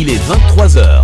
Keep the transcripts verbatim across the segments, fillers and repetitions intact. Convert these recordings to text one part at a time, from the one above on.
Il est vingt-trois heures.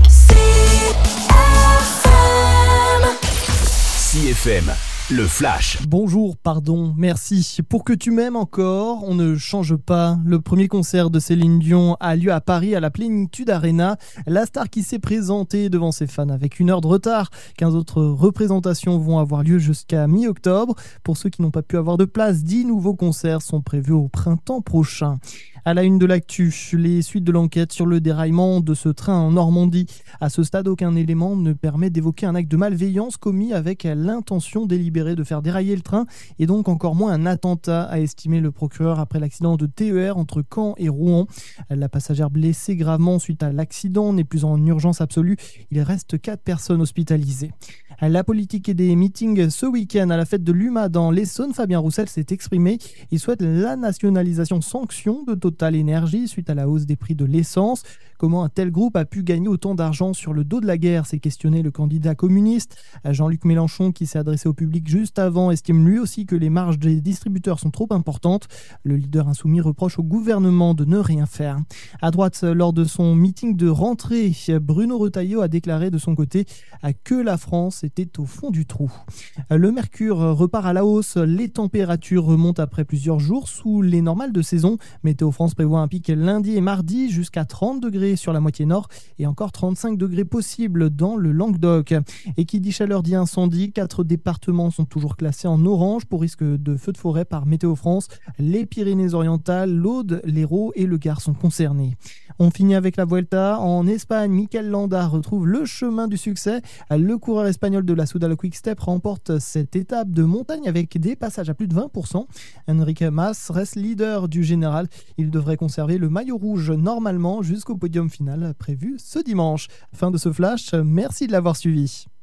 C F M, le flash. Bonjour, pardon, merci. Pour que tu m'aimes encore, on ne change pas. Le premier concert de Céline Dion a lieu à Paris à la Plénitude Arena. La star qui s'est présentée devant ses fans avec une heure de retard. quinze autres représentations vont avoir lieu jusqu'à mi-octobre. Pour ceux qui n'ont pas pu avoir de place, dix nouveaux concerts sont prévus au printemps prochain. À la une de l'actu, les suites de l'enquête sur le déraillement de ce train en Normandie. À ce stade, aucun élément ne permet d'évoquer un acte de malveillance commis avec l'intention délibérée de faire dérailler le train et donc encore moins un attentat, a estimé le procureur après l'accident de T E R entre Caen et Rouen. La passagère blessée gravement suite à l'accident n'est plus en urgence absolue. Il reste quatre personnes hospitalisées. La politique et des meetings ce week-end à la fête de l'U M A dans l'Essonne. Fabien Roussel s'est exprimé. Il souhaite la nationalisation sanction de Total Énergie suite à la hausse des prix de l'essence. Comment un tel groupe a pu gagner autant d'argent sur le dos de la guerre, s'est questionné le candidat communiste. Jean-Luc Mélenchon, qui s'est adressé au public juste avant, estime lui aussi que les marges des distributeurs sont trop importantes. Le leader insoumis reproche au gouvernement de ne rien faire. À droite, lors de son meeting de rentrée, Bruno Retailleau a déclaré de son côté que la France était au fond du trou. Le mercure repart à la hausse. Les températures remontent après plusieurs jours sous les normales de saison. Météo France prévoit un pic lundi et mardi jusqu'à trente degrés sur la moitié nord et encore trente-cinq degrés possibles dans le Languedoc. Et qui dit chaleur dit incendie. Quatre départements sont toujours classés en orange pour risque de feux de forêt par Météo France. Les Pyrénées-Orientales, l'Aude, l'Hérault et le Gard sont concernés. On finit avec la Vuelta. En Espagne, Mikel Landa retrouve le chemin du succès. Le coureur espagnol de la Soudal Quick Step remporte cette étape de montagne avec des passages à plus de vingt pour cent. Enrique Mas reste leader du général. Il devrait conserver le maillot rouge normalement jusqu'au podium final prévu ce dimanche. Fin de ce flash, merci de l'avoir suivi.